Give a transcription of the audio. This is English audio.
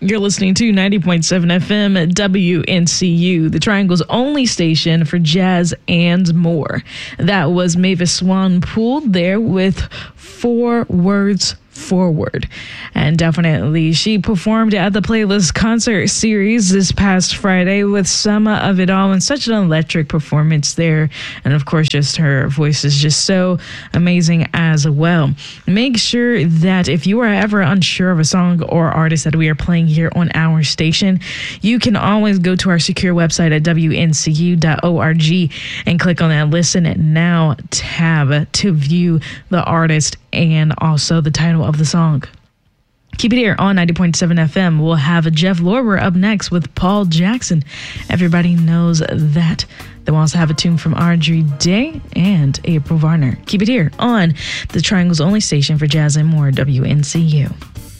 You're listening to 90.7 FM WNCU, the Triangle's only station for jazz and more. That was Mavis Swan Poole there with 4 Words Forward. And definitely she performed at the Playlist concert series this past Friday with some of it all, and such an electric performance there. And of course, just her voice is just so amazing as well. Make sure that if you are ever unsure of a song or artist that we are playing here on our station, you can always go to our secure website at WNCU.org and click on that Listen Now tab to view the artist and also the title of the song. Keep it here on 90.7 FM. We'll have Jeff Lorber up next with Paul Jackson. Everybody knows that. Then we'll also have a tune from Audrey Day and April Varner. Keep it here on the Triangle's only station for jazz and more, WNCU.